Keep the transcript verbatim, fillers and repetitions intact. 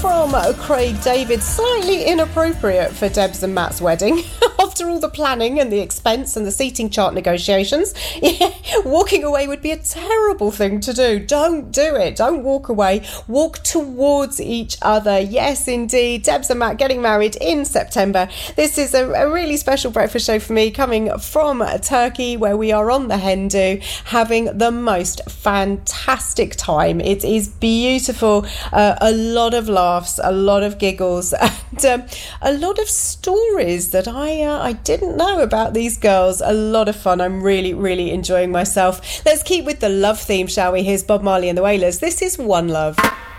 from Craig David. Slightly inappropriate for Debs and Matt's wedding. After all the planning and the expense and the seating chart negotiations, yeah, walking away would be a terrible thing to do. Don't do it. Don't walk away. Walk towards each other. Yes, indeed. Debs and Matt getting married in September. This is a, a really special breakfast show for me, coming from Turkey, where we are on the hen do, having the most fantastic time. It is beautiful. Uh, a lot of laughs, a lot of giggles, and um, a lot of stories that I uh, I didn't know about these girls. A lot of fun. I'm really, really enjoying myself. Let's keep with the love theme, shall we? Here's Bob Marley and the Wailers. This is One Love.